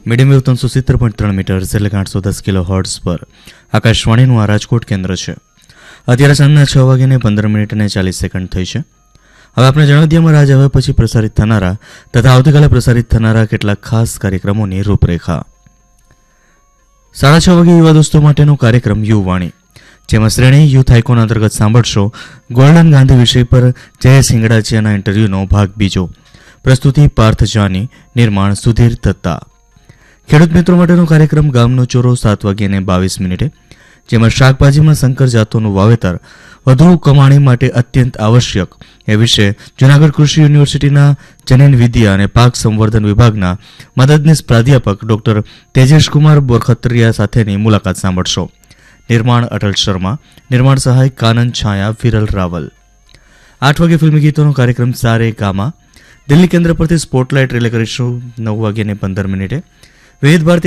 Medium wave 370.3 metres એટલે 810 kilo hertz પર આકાશવાણીનું આ રાજકોટ કેન્દ્ર છે. અત્યારે સાંજના 6:15 થઈ છે. હવે આપણે જણાવી દઈએ રાજ હવે પછી પ્રસારિત થનારા તથા આવતીકાલે પ્રસારિત થનારા કેટલાક ખાસ કાર્યક્રમોની રૂપરેખા. 6:30 વાગે યુવા દોસ્તો માટેનો કાર્યક્રમ યુવાણી, જેમાં શ્રેણી યુથ આઇકોન અંતર્ગત સાંભળશો ગોલ્ડન ગાંધી વિષય પર જય સિંગડાચિયાના ઇન્ટરવ્યુનો ભાગ બીજો. પ્રસ્તુતિ પાર્થ જાની, નિર્માણ સુધીર દત્તા. ખેડૂત મિત્રો માટેનો કાર્યક્રમ ગામનો ચોરો 7:22, જેમાં શાકભાજીમાં સંકર જાતોનું વાવેતર વધુ કમાણી માટે અત્યંત આવશ્યક એ વિશે જૂનાગઢ કૃષિ યુનિવર્સિટીના જનીન વિદ્યા અને પાક સંવર્ધન વિભાગના મદદનીશ પ્રાધ્યાપક ડોક્ટર તેજેશકુમાર બોરખત્રિયા સાથેની મુલાકાત સાંભળશો. નિર્માણ અટલ શર્મા, નિર્માણ સહાયક કાનન છાયા વિરલ રાવલ. 8 વાગે ફિલ્મી ગીતોનો કાર્યક્રમ સારે ગામા દિલ્હી કેન્દ્ર પરથી સ્પોટલાઇટ રિલે કરીશું 9:15. વિવિધ ભારતી